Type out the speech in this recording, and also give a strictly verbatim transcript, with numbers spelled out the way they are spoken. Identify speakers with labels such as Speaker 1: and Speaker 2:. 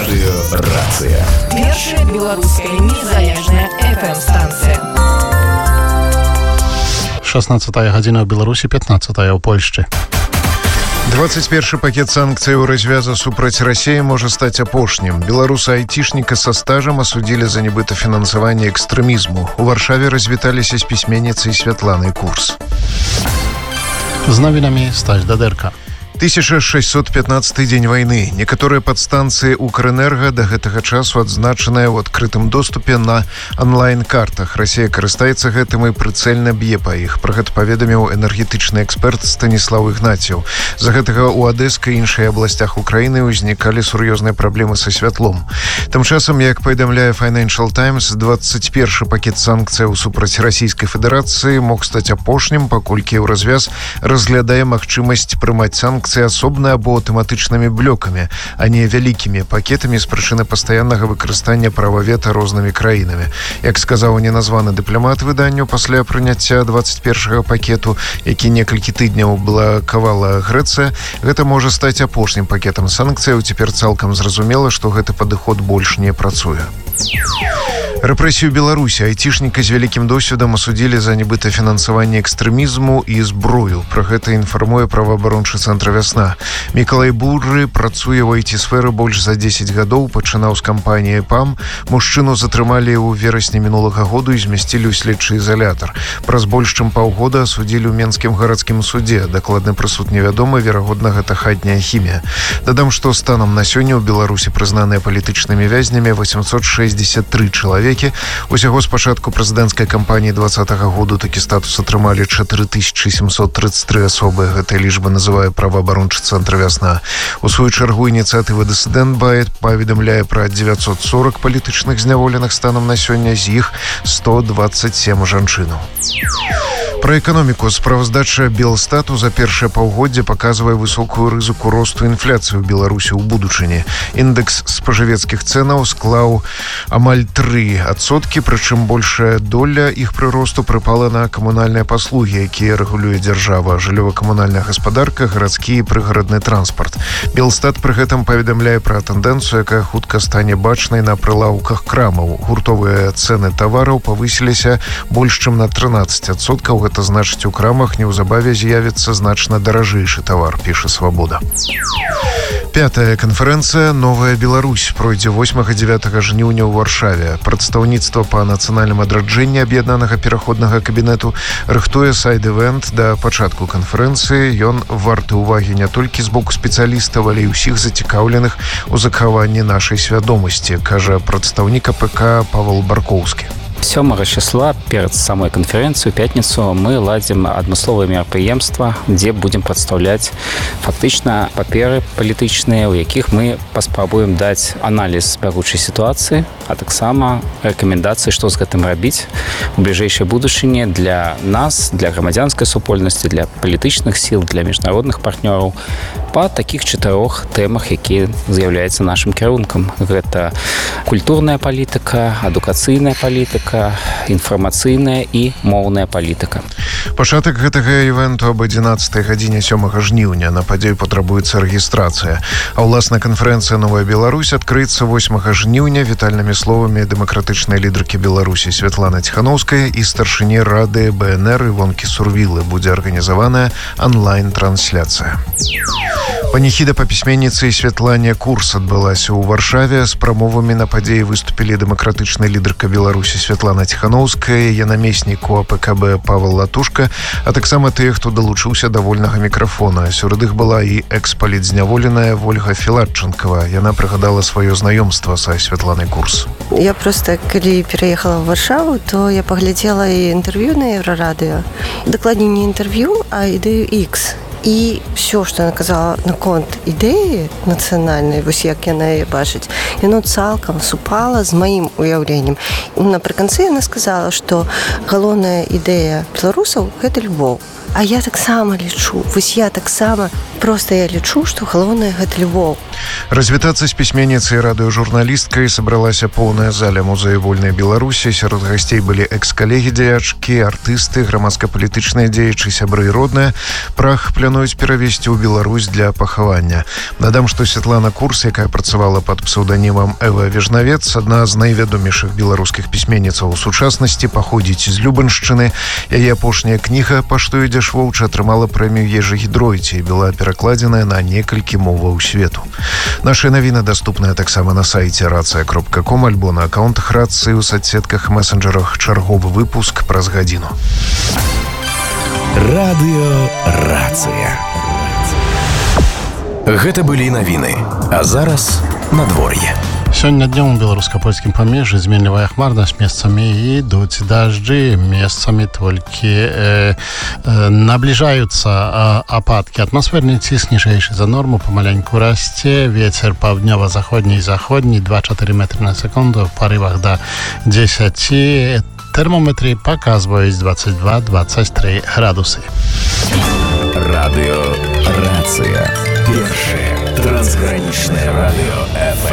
Speaker 1: Радыё Рацыя.
Speaker 2: Першая беларуская незалежная эф эм-станцыя.
Speaker 3: шестнадцатая гадзіна ў Беларусі, пятнадцатая ў Польшчы.
Speaker 4: двадцать першы пакет санкцыяў развяза супраць Расіі можа стаць апошнім. Беларуса-айцішніка са стажам асудзілі за нібыта фінансаванне экстрэмізму. У Варшаве развіталіся з пісьменніцай Святланай Курс.
Speaker 3: З навінамі Стась Дадэрка.
Speaker 4: тысяча шестьсот пятнадцаты дзень вайны. Некаторыя падстанцыі Укрэнерга да гэтага часу адзначаныя ў адкрытым доступе на онлайн-картах. Расія карыстаецца гэтым і прыцэльна б'е па іх. Пра гэта паведаміў энергетычны эксперт Станіслаў Ігнаціў. З-за гэтага ў Адэскай і іншых абласцях Украіны ўзнікалі сур'ёзныя праблемы са святлом. Тым часам, як паведамляе Financial Times, двадцать першы пакет санкцыяў супраць Расійскай Федэрацыі мог стаць апошнім, паколькі Еўразвяз разглядае магчымасць прымаць санкцыі асобна або тэматычнымі блёкамі, а не вялікімі пакетамі з прычыны пастаяннага выкарыстання права вета рознымі краінамі. Як сказаў неназваны дыпламат выданню пасля прыняцця двадцать першага пакету, які некалькі тыдняў блакавала Грэцыя, гэта можа стаць апошнім пакетам санкцыяў. Цяпер цалкам зразумела, што гэты падыход больш не працуе. Рэпрэсію Беларусі. Айцішніка з вялікім досведам асудзілі за нібыта фінансаванне экстрэмізму і зброю. Пра гэта інфармуе праваабарончы цэнтр «Вясна». Мікалай Бурры працуе ў айці-сферы больш за дзесяць гадоў, пачынаў з кампаніі ПАМ. Мужчыну затрымалі ў верасні мінулага году і змясцілі ў следчы ізалятар. Праз больш чым паўгода асудзілі ў Менскім гарадскім судзе. Дакладны прысуд невядомы, верагодна, гэта хатняя хімія. Дадам, што станам на сёння ў Беларусі прызнаныя палітычнымі вязнямі восемьсот шестьдесят три чалавекі. Усяго з пачатку прэзідэнцкай кампаніі двадцатага году такі статус атрымалі чатыры тысячы сямсот тридцать три асобы. Гэтая лічба называе праваабарончы цэнтр «Вясна». У сваю чаргу ініцыятыва «Дысідэнт Байт» паведамляе пра девятьсот сорок палітычных зняволеных станам на сёння, з іх сто двадцать семь жанчынаў. Пра эканоміку. Справаздача Белстату за першае паўгоддзе паказвае высокую рызыку росту інфляцыі ў Беларусі ў будучыні. Індэкс спажывецкіх цэнаў склаў амаль тры адсоткі, прычым большая доля іх прыросту прыпала на камунальныя паслугі, якія рэгулюе дзяржава, жыллёва-камунальная гаспадарка, гарадскі і прыгарадны транспарт. Белстат пры гэтым паведамляе пра тэндэнцыю, якая хутка стане бачнай на прылаўках крамаў. Гуртовыя цэны тавараў павысіліся больш чым на трынаццаць адсоткаў. Гэта значыць, у крамах неўзабаве з'явіцца значна даражэйшы тавар, піша «Свабода». Пятая канферэнцыя «Новая Беларусь» пройдзе восьмага-дзевятага жніўня ў Варшаве. Прадстаўніцтва па нацыянальным адраджэнні аб'яднанага пераходнага кабінету рыхтуе сайд-івент да пачатку канферэнцыі. Ён варты ўвагі не толькі з боку спецыялістаў, але і ўсіх зацікаўленых у захаванні нашай свядомасці, кажа прадстаўнік а пэ ка Павел Баркоўскі.
Speaker 5: сёмага числа перад самой канферэнцыю пятніцу мы ладзім адмысловае мерапрыемства, дзе будзем прадстаўляць фактычна паперы палітычныя, у якіх мы паспрабуем даць аналіз бягучай сітуацыі, а таксама рэкамендацыі, што з гэтым рабіць у бліжэйшай будучыні для нас, для грамадзянскай супольнасці, для палітычных сіл, для міжнародных партнёраў па такіх чатырох тэмах, якія з'яўляюцца нашым кірункам. Гэта культурная палітыка, адукацыйная палітыка, інфармацыйная і моўная палітыка.
Speaker 4: Пачатак гэтага івенту аб адзінаццатай гадзіне сёмага жніўня. На падзею патрабуецца рэгістрацыя. А ўласна канферэнцыя «Новая Беларусь» адкрыецца восьмага жніўня вітальнымі словамі дэмакратычнай лідаркі Беларусі Святланы Ціханаўскай і старшыні рады бэ эн эр Івонкі Сурвілы. Будзе арганізаваная онлайн-трансляцыя. Паніхіда па пісьменніцы Святлане Курс адбылася ў Варшаве. З прамовамі на падзеі выступілі дэмакратычная лідарка Беларусі Святлана Ціханаўская, яе намеснік у а пэ ка бэ Павел Латушка, а таксама тыя, хто далучыўся да вольнага мікрафона. Сярод іх была і экс-палітзняволеная Вольга Філатчанкава. Яна прыгадала сваё знаёмства са Святланай Курс.
Speaker 6: Я просто, калі пераехала ў Варшаву, то я паглядзела і інтэрв'ю на Еўрарадыё. Дакладней не інтэрв'ю, а ідэю X. І все, што яна казала наконт ідэі нацыянальнай, вось як яна яе бачыць, яно цалкам супала з маім уяўленнем. Напрыканцы яна сказала, што галоўная ідэя беларусаў – гэта любоў. А я таксама лічу, вось я таксама, проста я лічу, што галоўнае – гэта любоў.
Speaker 4: Развітацца з пісьменніцай і радыёжурналісткай сабралася поўная заля музея вольнай Беларусі. Сярод гасцей былі экс-калегі дзеячкі, артысты, грамадска-палітычныя дзеячы, сябры і родныя. Прах плануюць перавесці ў Беларусь для пахавання. Надам, што Святлана Курс, якая працавала пад псеўданімам Эва Вежнавец, адна з найвядомейшых беларускіх пісьменніцаў у сучаснасці, паходзіць з Любаншчыны. Яе апошняя кніга «Па што ідзеш, воўча» атрымала прэмію Ежы Гідройці і была перакладзеная на некалькі моваў свету. Наши навіны даступныя таксама на сайце рацыя кропка ком альбо на аккаунтах рацыі ў соцсетках, месенджерах. Чарговы выпуск праз гадзіну.
Speaker 1: Радыё Рацыя. Гэта былі навіны. А зараз надвор'е.
Speaker 3: Сёння днём у беларуска-польскім памежжы зменлівая хмарнасць, месцамі ідуць дажджы, месцамі толькі э, э, набліжаюцца э, ападкі. Атмасферны ціск ніжэйшы за норму памаленьку расце, вецер паўднёва-заходні і заходні два-чатыры метры на секунду, в парывах да дзесяці. Тэрмометры паказваюць двадцать два - двадцать три градусы.
Speaker 1: Радыё Рацыя. Першае трансгранічнае радыё эф эм.